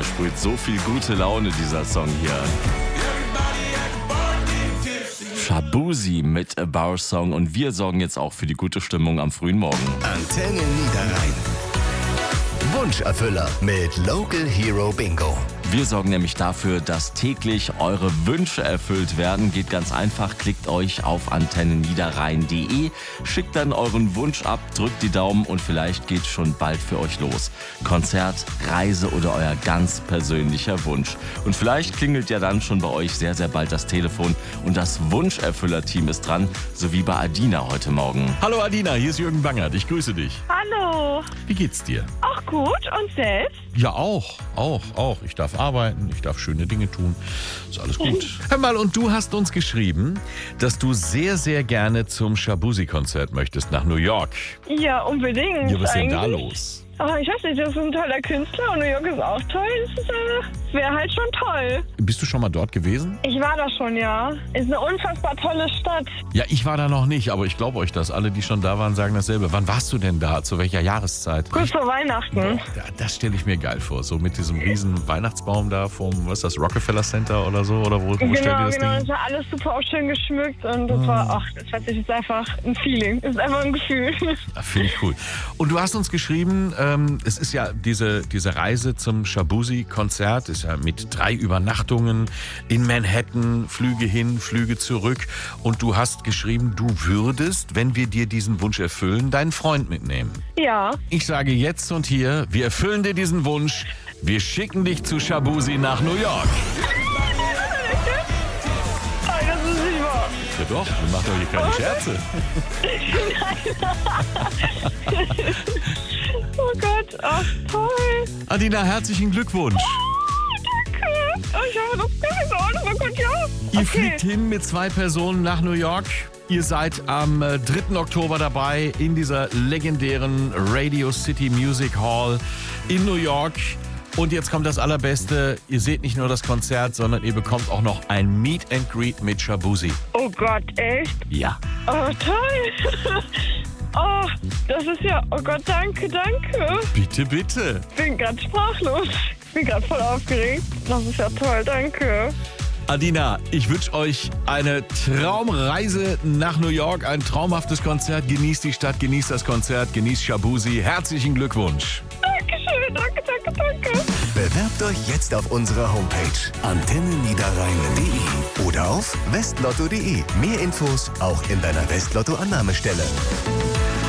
versprüht so viel gute Laune, dieser Song hier. Shaboozey mit A Bar Song und wir sorgen jetzt auch für die gute Stimmung am frühen Morgen. Antenne Niederrhein. Wunscherfüller mit Local Hero Bingo. Wir sorgen nämlich dafür, dass täglich eure Wünsche erfüllt werden. Geht ganz einfach, klickt euch auf antenneniederrhein.de, schickt dann euren Wunsch ab, drückt die Daumen und vielleicht geht's schon bald für euch los. Konzert, Reise oder euer ganz persönlicher Wunsch. Und vielleicht klingelt ja dann schon bei euch sehr, sehr bald das Telefon und das Wunscherfüller-Team ist dran, so wie bei Adina heute Morgen. Hallo Adina, hier ist Jürgen Bangert, ich grüße dich. Hallo. Wie geht's dir? Auch gut und selbst? Ja, auch. Ich darf arbeiten, ich darf schöne Dinge tun. Ist alles gut. Hör mal, und du hast uns geschrieben, dass du sehr, sehr gerne zum Shaboozey-Konzert möchtest nach New York. Ja, unbedingt. Ja, was ist denn da eigentlich. los? Aber ich weiß nicht, das ist ein toller Künstler und New York ist auch toll. Das wäre halt schon toll. Bist du schon mal dort gewesen? Ich war da schon, ja. Ist eine unfassbar tolle Stadt. Ja, ich war da noch nicht, aber ich glaube euch das. Alle, die schon da waren, sagen dasselbe. Wann warst du denn da? Zu welcher Jahreszeit? Kurz vor Weihnachten. Ja, das stelle ich mir geil vor. So mit diesem riesen Weihnachtsbaum da vom, was ist das, Rockefeller Center oder so? Oder wo stellt ihr das Genau. Ding? Das war alles super auch schön geschmückt und das ist einfach ein Feeling. Das ist einfach ein Gefühl. Finde ich cool. Und du hast uns geschrieben, es ist ja diese Reise zum Shaboozey-Konzert, ist ja mit 3 Übernachtungen in Manhattan, Flüge hin, Flüge zurück. Und du hast geschrieben, du würdest, wenn wir dir diesen Wunsch erfüllen, deinen Freund mitnehmen. Ja. Ich sage jetzt und hier, wir erfüllen dir diesen Wunsch. Wir schicken dich zu Shaboozey nach New York. Nein, das ist nicht wahr. Ja doch, wir machen doch hier keine Scherze. Oh Gott, ach toll. Adina, herzlichen Glückwunsch. Danke. Oh, ich habe das gesagt. Oh Gott, ja. Ihr fliegt hin mit 2 Personen nach New York. Ihr seid am 3. Oktober dabei in dieser legendären Radio City Music Hall in New York. Und jetzt kommt das Allerbeste. Ihr seht nicht nur das Konzert, sondern ihr bekommt auch noch ein Meet and Greet mit Shaboozey. Oh Gott, echt? Ja. Oh, toll. Oh, das ist ja... Oh Gott, danke. Bitte, bitte. Ich bin gerade sprachlos. Ich bin gerade voll aufgeregt. Das ist ja toll, danke. Adina, ich wünsche euch eine Traumreise nach New York, ein traumhaftes Konzert. Genießt die Stadt, genießt das Konzert, genießt Shaboozey. Herzlichen Glückwunsch. Dankeschön, danke. Bewerbt euch jetzt auf unserer Homepage antenneniederrhein.de oder auf westlotto.de. Mehr Infos auch in deiner Westlotto-Annahmestelle.